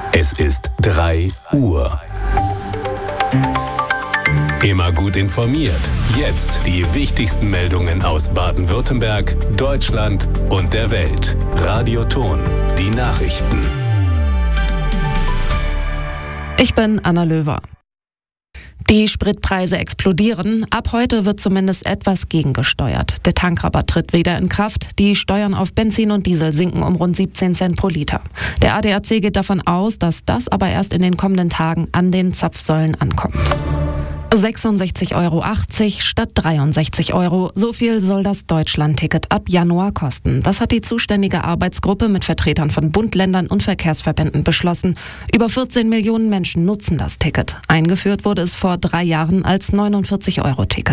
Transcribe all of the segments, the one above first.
Es ist 3 Uhr. Immer gut informiert. Jetzt die wichtigsten Meldungen aus Baden-Württemberg, Deutschland und der Welt. Radio Ton, die Nachrichten. Ich bin Anna Löwer. Die Spritpreise explodieren. Ab heute wird zumindest etwas gegengesteuert. Der Tankrabatt tritt wieder in Kraft. Die Steuern auf Benzin und Diesel sinken um rund 17 Cent pro Liter. Der ADAC geht davon aus, dass das aber erst in den kommenden Tagen an den Zapfsäulen ankommt. 66,80 € statt 63 €. So viel soll das Deutschland-Ticket ab Januar kosten. Das hat die zuständige Arbeitsgruppe mit Vertretern von Bund, Ländern und Verkehrsverbänden beschlossen. Über 14 Millionen Menschen nutzen das Ticket. Eingeführt wurde es vor 3 Jahren als 49-Euro-Ticket.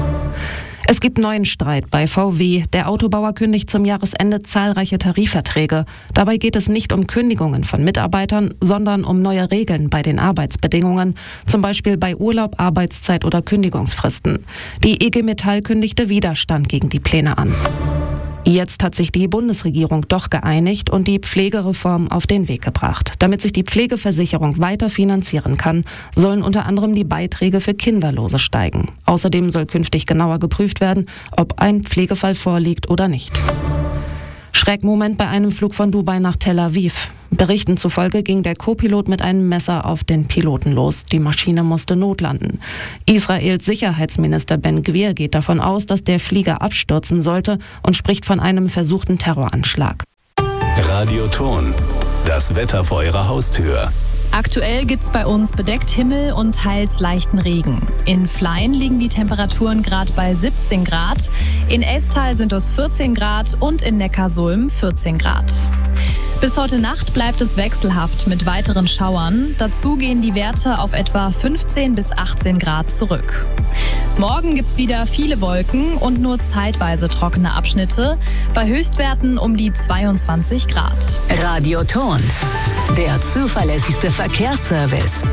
Es gibt neuen Streit bei VW. Der Autobauer kündigt zum Jahresende zahlreiche Tarifverträge. Dabei geht es nicht um Kündigungen von Mitarbeitern, sondern um neue Regeln bei den Arbeitsbedingungen, zum Beispiel bei Urlaub, Arbeitszeit oder Kündigungsfristen. Die IG Metall kündigte Widerstand gegen die Pläne an. Jetzt hat sich die Bundesregierung doch geeinigt und die Pflegereform auf den Weg gebracht. Damit sich die Pflegeversicherung weiter finanzieren kann, sollen unter anderem die Beiträge für Kinderlose steigen. Außerdem soll künftig genauer geprüft werden, ob ein Pflegefall vorliegt oder nicht. Schreckmoment bei einem Flug von Dubai nach Tel Aviv. Berichten zufolge ging der Co-Pilot mit einem Messer auf den Piloten los. Die Maschine musste notlanden. Israels Sicherheitsminister Ben Gvir geht davon aus, dass der Flieger abstürzen sollte und spricht von einem versuchten Terroranschlag. Radio Ton, das Wetter vor Ihrer Haustür. Aktuell gibt's bei uns bedeckt Himmel und teils leichten Regen. In Flein liegen die Temperaturen gerade bei 17 Grad, in Elstal sind es 14 Grad und in Neckarsulm 14 Grad. Bis heute Nacht bleibt es wechselhaft mit weiteren Schauern. Dazu gehen die Werte auf etwa 15 bis 18 Grad zurück. Morgen gibt's wieder viele Wolken und nur zeitweise trockene Abschnitte, bei Höchstwerten um die 22 Grad. Radio Ton, der zuverlässigste Verkehrsservice.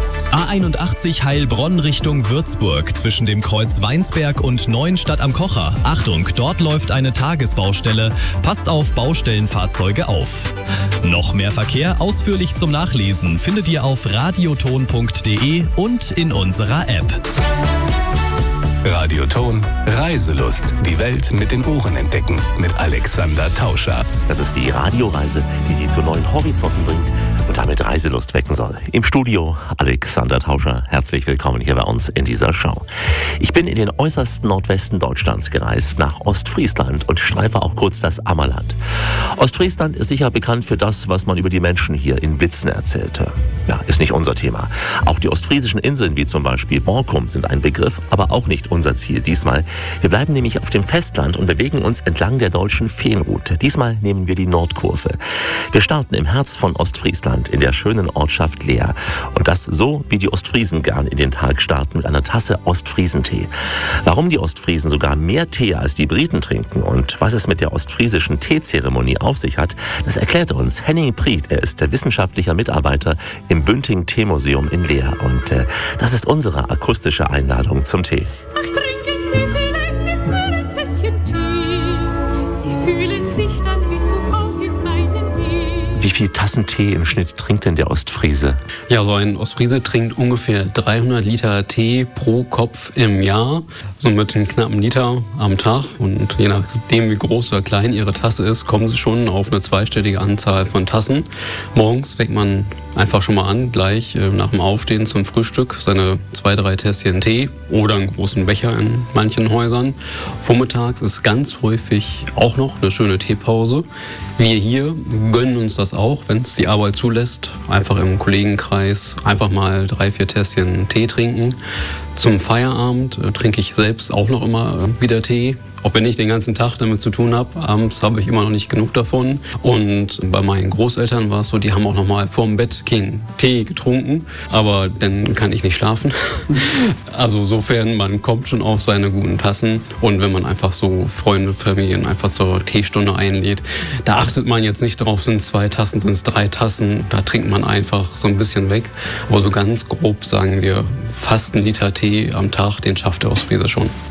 A81 Heilbronn Richtung Würzburg zwischen dem Kreuz Weinsberg und Neuenstadt am Kocher. Achtung, dort läuft eine Tagesbaustelle. Passt auf Baustellenfahrzeuge auf. Noch mehr Verkehr ausführlich zum Nachlesen findet ihr auf radioton.de und in unserer App. Radio Ton, Reiselust. Die Welt mit den Ohren entdecken. Mit Alexander Tauscher. Das ist die Radioreise, die Sie zu neuen Horizonten bringt und damit Reiselust wecken soll. Im Studio Alexander Tauscher. Herzlich willkommen hier bei uns in dieser Show. Ich bin in den äußersten Nordwesten Deutschlands gereist, nach Ostfriesland und streife auch kurz das Ammerland. Ostfriesland ist sicher bekannt für das, was man über die Menschen hier in Witzen erzählte. Ja, ist nicht unser Thema. Auch die ostfriesischen Inseln wie zum Beispiel Borkum sind ein Begriff, aber auch nicht unser Ziel diesmal. Wir bleiben nämlich auf dem Festland und bewegen uns entlang der deutschen Feenroute. Diesmal nehmen wir die Nordkurve. Wir starten im Herz von Ostfriesland in der schönen Ortschaft Leer. Und das so, wie die Ostfriesen gern in den Tag starten, mit einer Tasse Ostfriesentee. Warum die Ostfriesen sogar mehr Tee als die Briten trinken und was es mit der ostfriesischen Teezeremonie auf sich hat, das erklärt uns Henning Priet. Er ist der wissenschaftliche Mitarbeiter im Bünding Teemuseum in Leer. Und das ist unsere akustische Einladung zum Tee. Ach, trinken Sie vielleicht mit mir ein Tässchen Tee. Sie fühlen sich dann wie zu Hause in meinen Nähen. Wie viel Tassen Tee im Schnitt trinkt denn der Ostfriese? Ja, so ein Ostfriese trinkt ungefähr 300 Liter Tee pro Kopf im Jahr. So mit einem knappen Liter am Tag. Und je nachdem, wie groß oder klein ihre Tasse ist, kommen sie schon auf eine zweistellige Anzahl von Tassen. Morgens fängt man einfach schon mal an, gleich nach dem Aufstehen zum Frühstück seine 2-3 Tässchen Tee oder einen großen Becher in manchen Häusern. Vormittags ist ganz häufig auch noch eine schöne Teepause. Wir hier gönnen uns das auch, wenn es die Arbeit zulässt. Einfach im Kollegenkreis einfach mal 3-4 Tässchen Tee trinken. Zum Feierabend trinke ich selbst auch noch immer wieder Tee. Auch wenn ich den ganzen Tag damit zu tun habe, abends habe ich immer noch nicht genug davon. Und bei meinen Großeltern war es so, die haben auch noch mal vorm Bett keinen Tee getrunken. Aber dann kann ich nicht schlafen. Also sofern, man kommt schon auf seine guten Tassen. Und wenn man einfach so Freunde, Familien einfach zur Teestunde einlädt, da achtet man jetzt nicht drauf, sind es 2 Tassen, sind es 3 Tassen. Da trinkt man einfach so ein bisschen weg. Aber so ganz grob sagen wir, fast 1 Liter Tee am Tag, den schafft der Ostfriese schon.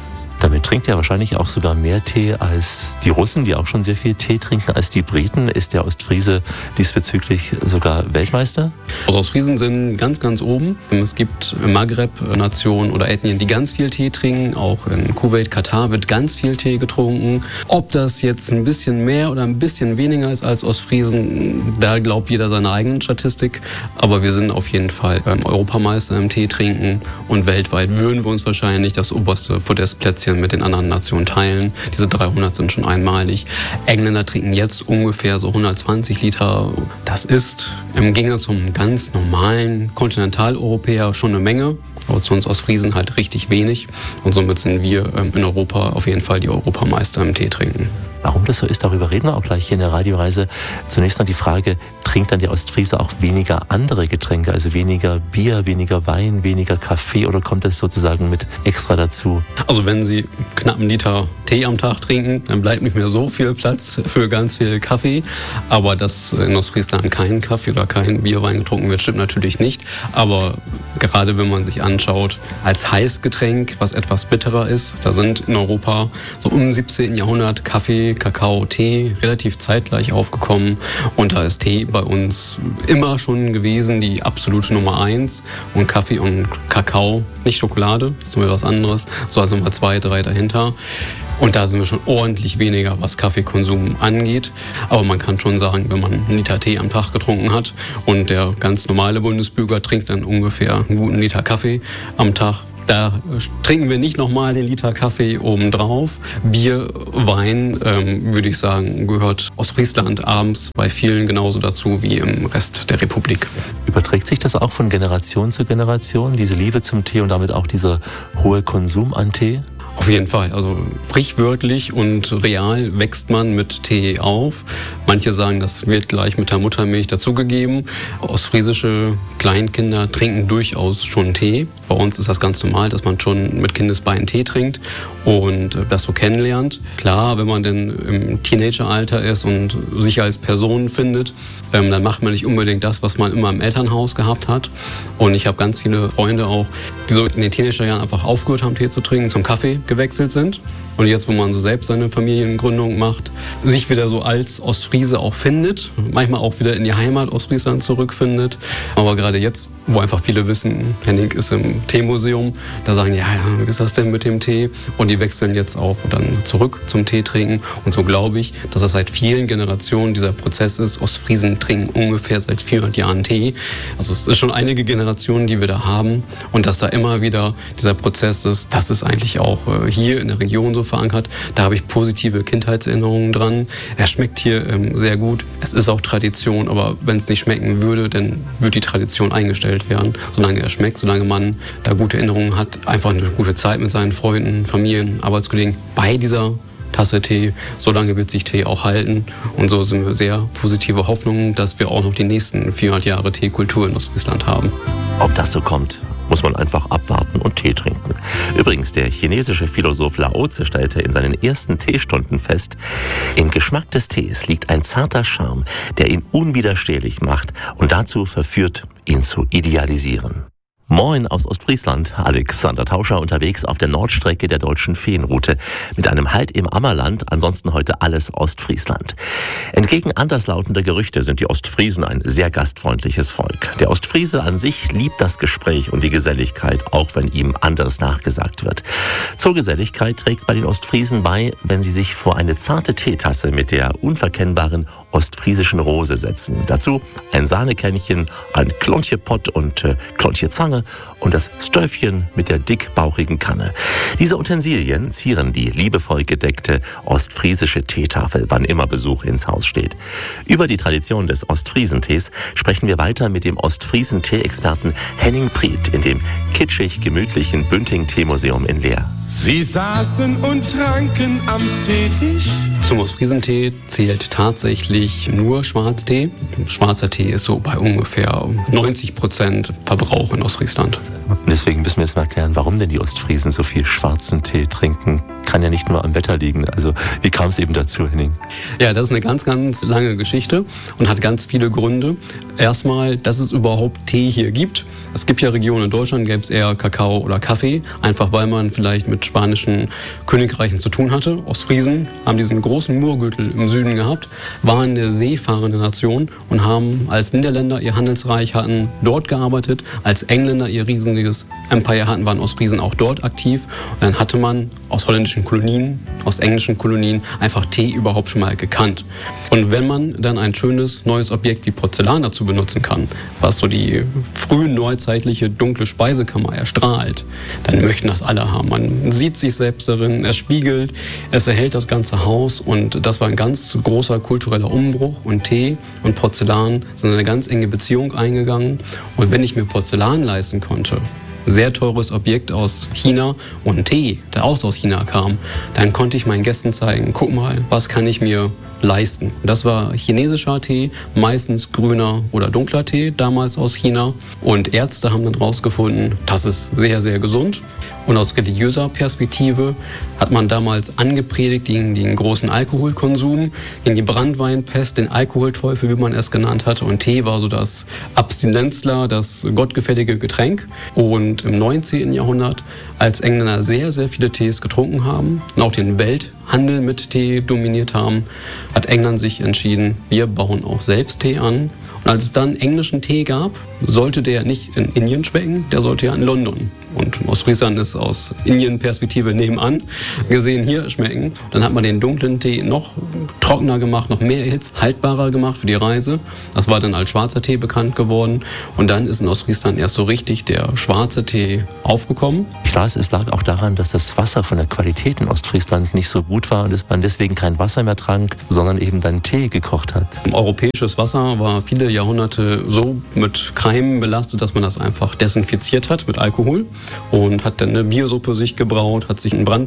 Damit trinkt er wahrscheinlich auch sogar mehr Tee als die Russen, die auch schon sehr viel Tee trinken, als die Briten. Ist der Ostfriese diesbezüglich sogar Weltmeister? Also Ostfriesen sind ganz, ganz oben. Es gibt Maghreb-Nationen oder Ethnien, die ganz viel Tee trinken. Auch in Kuwait, Katar wird ganz viel Tee getrunken. Ob das jetzt ein bisschen mehr oder ein bisschen weniger ist als Ostfriesen, da glaubt jeder seine eigenen Statistik. Aber wir sind auf jeden Fall Europameister im Tee trinken. Und weltweit würden wir uns wahrscheinlich das oberste Podestplätzchen mit den anderen Nationen teilen. Diese 300 sind schon einmalig. Engländer trinken jetzt ungefähr so 120 Liter. Das ist im Gegensatz zum ganz normalen Kontinentaleuropäer schon eine Menge. Aber zu uns Ostfriesen halt richtig wenig. Und somit sind wir in Europa auf jeden Fall die Europameister im Tee trinken. Warum das so ist, darüber reden wir auch gleich hier in der Radioreise. Zunächst noch die Frage, trinkt dann der Ostfriese auch weniger andere Getränke, also weniger Bier, weniger Wein, weniger Kaffee, oder kommt das sozusagen mit extra dazu? Also wenn Sie knapp einen Liter Tee am Tag trinken, dann bleibt nicht mehr so viel Platz für ganz viel Kaffee. Aber dass in Ostfriesland kein Kaffee oder kein Bierwein getrunken wird, stimmt natürlich nicht. Aber gerade wenn man sich anschaut, als Heißgetränk, was etwas bitterer ist, da sind in Europa so im 17. Jahrhundert Kaffee, Kakao, Tee relativ zeitgleich aufgekommen. Und da ist Tee bei uns immer schon gewesen die absolute Nummer 1. Und Kaffee und Kakao, nicht Schokolade, das ist nur was anderes, so also Nummer 2, 3 dahinter. Und da sind wir schon ordentlich weniger, was Kaffeekonsum angeht. Aber man kann schon sagen, wenn man einen Liter Tee am Tag getrunken hat und der ganz normale Bundesbürger trinkt dann ungefähr einen guten Liter Kaffee am Tag, da trinken wir nicht nochmal den Liter Kaffee obendrauf. Bier, Wein, würde ich sagen, gehört Ostfriesland abends bei vielen genauso dazu wie im Rest der Republik. Überträgt sich das auch von Generation zu Generation, diese Liebe zum Tee und damit auch dieser hohe Konsum an Tee? Auf jeden Fall. Also sprichwörtlich und real wächst man mit Tee auf. Manche sagen, das wird gleich mit der Muttermilch dazugegeben. Ostfriesische Kleinkinder trinken durchaus schon Tee. Bei uns ist das ganz normal, dass man schon mit Kindesbeinen Tee trinkt und das so kennenlernt. Klar, wenn man denn im Teenageralter ist und sich als Person findet, dann macht man nicht unbedingt das, was man immer im Elternhaus gehabt hat. Und ich habe ganz viele Freunde auch, die so in den Teenagerjahren einfach aufgehört haben, Tee zu trinken, zum Kaffee gewechselt sind. Und jetzt, wo man so selbst seine Familiengründung macht, sich wieder so als Ostfriese auch findet, manchmal auch wieder in die Heimat Ostfriesland zurückfindet. Aber gerade jetzt, wo einfach viele wissen, Henning ist im Teemuseum, da sagen, ja, wie ist das denn mit dem Tee? Und die wechseln jetzt auch dann zurück zum Tee trinken. Und so glaube ich, dass das seit vielen Generationen dieser Prozess ist. Ostfriesen trinken ungefähr seit 400 Jahren Tee. Also es ist schon einige Generationen, die wir da haben. Und dass da immer wieder dieser Prozess ist, das ist eigentlich auch hier in der Region so verankert. Da habe ich positive Kindheitserinnerungen dran. Er schmeckt hier sehr gut. Es ist auch Tradition, aber wenn es nicht schmecken würde, dann würde die Tradition eingestellt werden. Solange er schmeckt, solange man da gute Erinnerungen hat, einfach eine gute Zeit mit seinen Freunden, Familien, Arbeitskollegen bei dieser Tasse Tee, solange wird sich Tee auch halten. Und so sind wir sehr positive Hoffnungen, dass wir auch noch die nächsten 400 Jahre Teekultur in Ostfriesland haben. Ob das so kommt, muss man einfach abwarten und Tee trinken. Übrigens, der chinesische Philosoph Lao-Tse stellte in seinen ersten Teestunden fest, im Geschmack des Tees liegt ein zarter Charme, der ihn unwiderstehlich macht und dazu verführt, ihn zu idealisieren. Moin aus Ostfriesland, Alexander Tauscher unterwegs auf der Nordstrecke der Deutschen Feenroute mit einem Halt im Ammerland, ansonsten heute alles Ostfriesland. Entgegen anderslautender Gerüchte sind die Ostfriesen ein sehr gastfreundliches Volk. Der Ostfriese an sich liebt das Gespräch und die Geselligkeit, auch wenn ihm anderes nachgesagt wird. Zur Geselligkeit trägt bei den Ostfriesen bei, wenn sie sich vor eine zarte Teetasse mit der unverkennbaren ostfriesischen Rose setzen. Dazu ein Sahnekännchen, ein Klontjepott und Klontjezange und das Stöfchen mit der dickbauchigen Kanne. Diese Utensilien zieren die liebevoll gedeckte ostfriesische Teetafel, wann immer Besuch ins Haus steht. Über die Tradition des Ostfriesentees sprechen wir weiter mit dem Ostfriesen-Tee-Experten Henning Priet in dem kitschig-gemütlichen Bünding-Teemuseum in Leer. Sie saßen und tranken am Teetisch, Zum Ostfriesentee zählt tatsächlich nur Schwarztee. Schwarzer Tee ist so bei ungefähr 90% Verbrauch in Ostfriesland. Und deswegen müssen wir jetzt mal erklären, warum denn die Ostfriesen so viel schwarzen Tee trinken. Kann ja nicht nur am Wetter liegen. Also wie kam es eben dazu, Henning? Ja, das ist eine ganz, ganz lange Geschichte und hat ganz viele Gründe. Erstmal, dass es überhaupt Tee hier gibt. Es gibt ja Regionen in Deutschland, gäbe es eher Kakao oder Kaffee, einfach weil man vielleicht mit spanischen Königreichen zu tun hatte. Ostfriesen haben diesen großen Murgürtel im Süden gehabt, waren eine seefahrende Nation und haben als Niederländer ihr Handelsreich hatten dort gearbeitet, als Engländer ihr riesiges Empire hatten, waren Ostfriesen auch dort aktiv. Und dann hatte man aus holländischen Kolonien, aus englischen Kolonien einfach Tee überhaupt schon mal gekannt. Und wenn man dann ein schönes neues Objekt wie Porzellan dazu benutzen kann, was so die frühen neuzeitliche dunkle Speisekammer erstrahlt, dann möchten das alle haben. Man sieht sich selbst darin, es spiegelt, es erhält das ganze Haus und das war ein ganz großer kultureller Umbruch und Tee und Porzellan sind eine ganz enge Beziehung eingegangen. Und wenn ich mir Porzellan leisten konnte, sehr teures Objekt aus China und Tee, der auch aus China kam, dann konnte ich meinen Gästen zeigen, guck mal, was kann ich mir leisten. Das war chinesischer Tee, meistens grüner oder dunkler Tee, damals aus China. Und Ärzte haben dann rausgefunden, das ist sehr, sehr gesund. Und aus religiöser Perspektive hat man damals angepredigt gegen den großen Alkoholkonsum, gegen die Branntweinpest, den Alkoholteufel, wie man es genannt hatte. Und Tee war so das Abstinenzler, das gottgefällige Getränk. Und im 19. Jahrhundert, als Engländer sehr, sehr viele Tees getrunken haben und auch den Welthandel mit Tee dominiert haben, hat England sich entschieden, wir bauen auch selbst Tee an. Und als es dann englischen Tee gab, sollte der nicht in Indien schmecken, der sollte ja in London. Und Ostfriesland ist aus Indien-Perspektive nebenan gesehen hier schmecken. Dann hat man den dunklen Tee noch trockener gemacht, noch mehr haltbarer gemacht für die Reise. Das war dann als schwarzer Tee bekannt geworden. Und dann ist in Ostfriesland erst so richtig der schwarze Tee aufgekommen. Ich weiß, es lag auch daran, dass das Wasser von der Qualität in Ostfriesland nicht so gut war und dass man deswegen kein Wasser mehr trank, sondern eben dann Tee gekocht hat. Europäisches Wasser war viele Jahrhunderte so mit Keimen belastet, dass man das einfach desinfiziert hat mit Alkohol und hat dann eine Biersuppe sich gebraut, hat sich einen